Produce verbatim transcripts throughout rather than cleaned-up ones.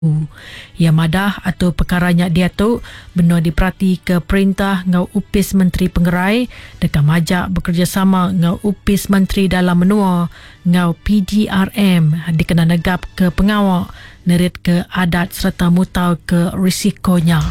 Yamadah atau perkaranya dia tu benar diperhati ke perintah ngau upis Menteri Pengerai dekat majak bekerjasama ngau upis Menteri Dalam Menua ngau P D R M dikena negap ke pengawak nerit ke adat serta mutau ke risikonya.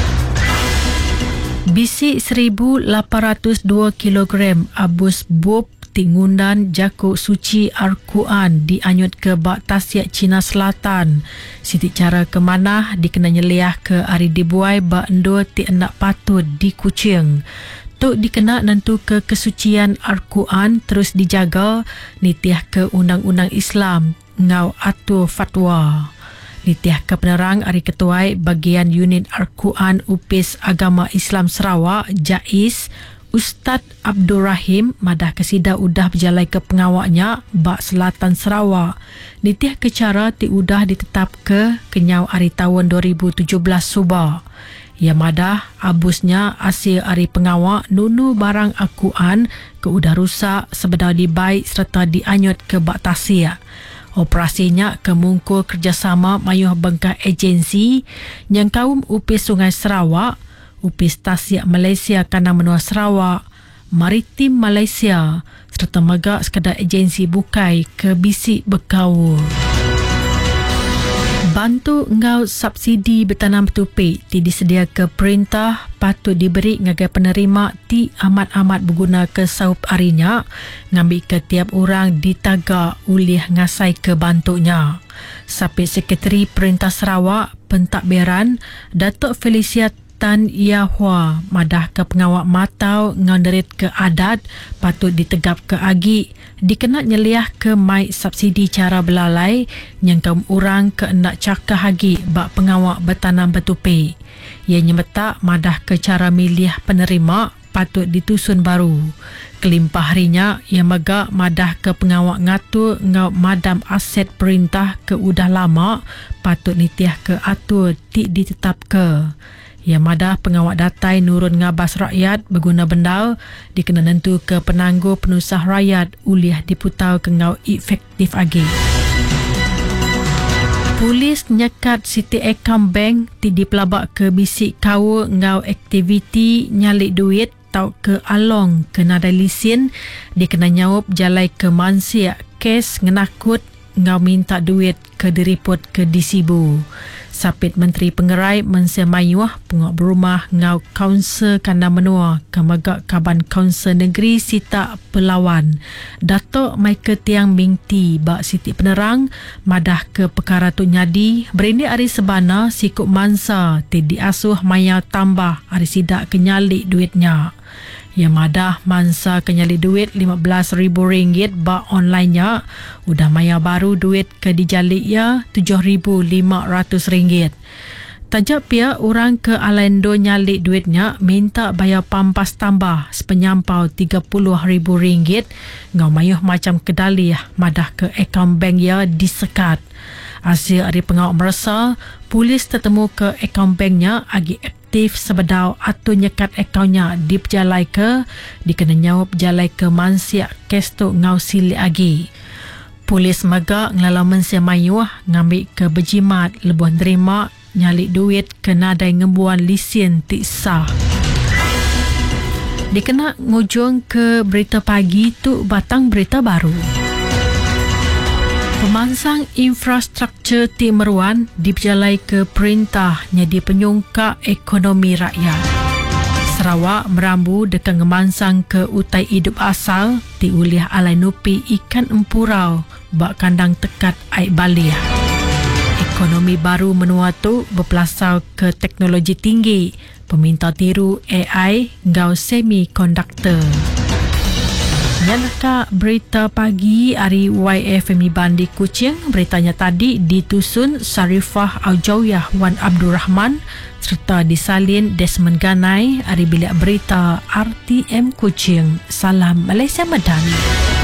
Bisi seribu lapan ratus dua kilogram abus bub tingundan jakuk suci Al-Quran dianyut ke bak Tasik Cina Selatan. Siti cara ke mana dikena nyeliah ke ari dibuai bak endo ti endak patut di Kuching. Tok dikena nentu ke kesucian Al-Quran terus dijaga nitiah ke undang-undang Islam ngau atur fatwa. Nitiah ke penerang ari ketuai bagian unit Al-Quran Upis Agama Islam Sarawak Jais Ustaz Abdul Rahim madah kesida udah berjalai ke pengawaknya bak Selatan Sarawak. Nitiah ke cara ti udah ditetap ke kenyau hari tahun dua ribu tujuh belas subah. Ya madah abusnya hasil hari pengawak nunu barang Al-Quran ke udah rusak sebedar dibaik serta dianyut ke bak Tasik. Operasinya kemungkul kerjasama mayuh bengkak agensi yang kaum Upis Sungai Sarawak, Upis Tasik Malaysia Kandang Menua Sarawak, Maritim Malaysia serta megak sekadar agensi bukai ke bisik berkaul. Bantu ngau subsidi bertanam tupik ti disedia ke perintah patut diberi ngagai penerima ti amat-amat berguna ke saup arinya ngambil ke tiap orang ditagak ulih ngasai ke bantunya. Sapit Sekretari Perintah Sarawak Pentadbiran Datuk Felicia Tan Yahua madah ke pengawak matau nganderit ke adat patut ditegap ke agi dikena nyeliah ke mai subsidi cara belalai yang kaum orang ke nak cakah agi bak pengawak bertanam betupi. Ia nyemetak madah ke cara milih penerima patut ditusun baru. Kelimpah harinya ia megak madah ke pengawak ngatur ngau madam aset perintah ke udah lama patut nitiah ke atur ti ditetap ke. Yang madah pengawak datai nurun ngabas rakyat berguna bendal dikena nentu ke penangguh penusah rakyat uliah diputau ke ngau efektif agi. Polis nyekat Siti Ekam Bank ti dipelabak ke bisik kawa ngau aktiviti nyalik duit tau ke along ke nadai lisin dikena nyawab jalai ke mansiak kes ngenakut ngau minta duit ke diriput ke disibu. Sapit Menteri Pengerai mensemayuah pengok berumah ngau Kaunsil Kandang Menua kemagak Kaban Kaunsil Negeri Sita Pelawan. Datuk Michael Tiang Mingti bak Siti Penerang madah ke perkara tu nyadi berini hari sebana sikut mansa ti diasuh maya tambah hari sidak kenyalik duitnya. Yang madah mansa kenyali duit lima belas ribu ringgit bak online-nya udah maya baru duit ke dijalik ya tujuh ribu lima ratus ringgit. Tajak pihak orang ke Alendo nyalik duitnya minta bayar pampas tambah sepenyampau tiga puluh ribu ringgit ngau mayuh macam kedali madah ke akaun bank ya disekat. Hasil hari pengawak merasa polis tertemu ke akaun banknya agi aktif sebedau atau nyekat akaunnya diperjalai ke dikena nyawab jalai ke mansiak kes tu ngau sili agi. Polis megak ngelalaman semayuah ngambil ke berjimat lebuh nerima nyalik duit ke nadai ngembuan lisin tik sah. Dikena ngujung ke berita pagi tu batang berita baru. Pemansang infrastruktur Ti Meruan diperjalai ke perintah nyadi penyungkak ekonomi rakyat. Sarawak merambu dekat ngemansang ke utai hidup asal ti uliah alai nupi ikan empurau bak kandang tekat air balia. Ekonomi baru menua tu berpelasau ke teknologi tinggi, peminta tiru A I ngau semikonduktor. Nyalaka berita pagi hari Y F M Bandi Kuching. Beritanya tadi ditusun Sarifah Aujauyah Wan Abdul Rahman serta disalin Desmond Ganai hari bilik berita R T M Kuching. Salam Malaysia Madani.